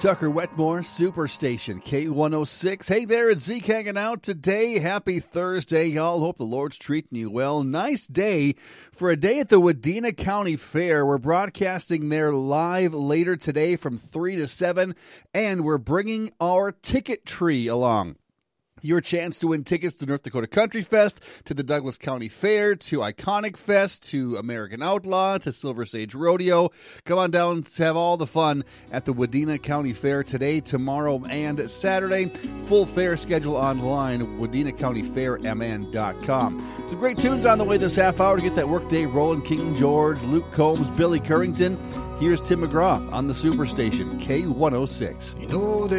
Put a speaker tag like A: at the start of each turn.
A: Tucker Wetmore, Superstation, K106. Hey there, it's Zeke hanging out today. Happy Thursday, y'all. Hope the Lord's treating you well. Nice day for a day at the Wadena County Fair. We're broadcasting there live later today from 3 to 7, and we're bringing our ticket tree along. Your chance to win tickets to North Dakota Country Fest, to the Douglas County Fair, to Iconic Fest, to American Outlaw, to Silver Sage Rodeo. Come on down to have all the fun at the Wadena County Fair today, tomorrow, and Saturday. Full fair schedule online at WadenaCountyFairMN.com. Some great tunes on the way this half hour to get that workday rolling. King George, Luke Combs, Billy Currington. Here's Tim McGraw on the Superstation, K106.
B: You know